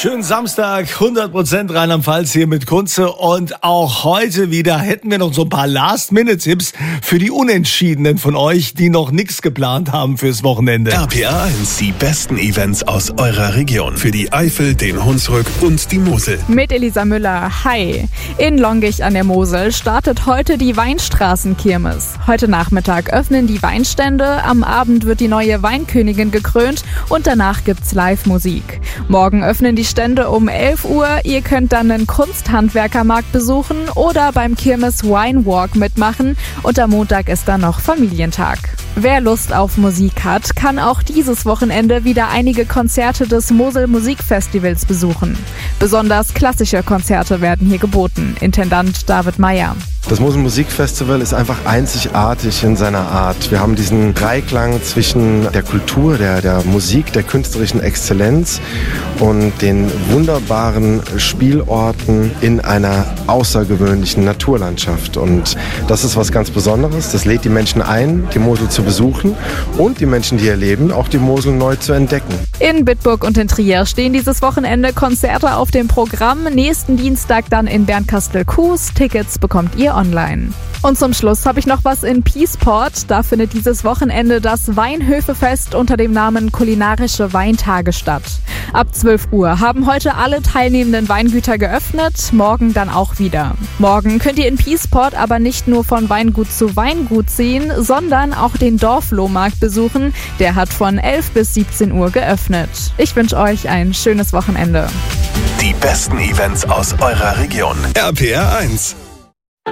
Schönen Samstag, 100% Rheinland-Pfalz hier mit Kunze. Und auch heute wieder hätten wir noch so ein paar Last-Minute-Tipps für die Unentschiedenen von euch, die noch nichts geplant haben fürs Wochenende. RPA 1, die besten Events aus eurer Region. Für die Eifel, den Hunsrück und die Mosel. Mit Elisa Müller. Hi. In Longich an der Mosel startet heute die Weinstraßenkirmes. Heute Nachmittag öffnen die Weinstände, am Abend wird die neue Weinkönigin gekrönt und danach gibt's Live-Musik. Morgen öffnen die Stände um 11 Uhr. Ihr könnt dann einen Kunsthandwerkermarkt besuchen oder beim Kirmes Wine Walk mitmachen. Und am Montag ist dann noch Familientag. Wer Lust auf Musik hat, kann auch dieses Wochenende wieder einige Konzerte des Mosel Musikfestivals besuchen. Besonders klassische Konzerte werden hier geboten. Intendant David Meyer. Das Mosel Musikfestival ist einfach einzigartig in seiner Art. Wir haben diesen Dreiklang zwischen der Kultur, der Musik, der künstlerischen Exzellenz und den wunderbaren Spielorten in einer außergewöhnlichen Naturlandschaft. Und das ist was ganz Besonderes. Das lädt die Menschen ein, die Mosel zu besuchen und die Menschen, die hier leben, auch die Mosel neu zu entdecken. In Bitburg und in Trier stehen dieses Wochenende Konzerte auf dem Programm. Nächsten Dienstag dann in Bernkastel-Kues. Tickets bekommt ihr online. Und zum Schluss habe ich noch was in Peaceport. Da findet dieses Wochenende das Weinhöfefest unter dem Namen Kulinarische Weintage statt. Ab 12 Uhr haben heute alle teilnehmenden Weingüter geöffnet, morgen dann auch wieder. Morgen könnt ihr in Peaceport aber nicht nur von Weingut zu Weingut ziehen, sondern auch den Dorflohmarkt besuchen. Der hat von 11 bis 17 Uhr geöffnet. Ich wünsche euch ein schönes Wochenende. Die besten Events aus eurer Region. RPA 1.